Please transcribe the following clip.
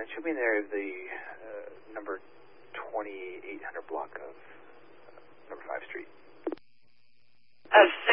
it should be in there, the number 2800 block of number 5 Street. Of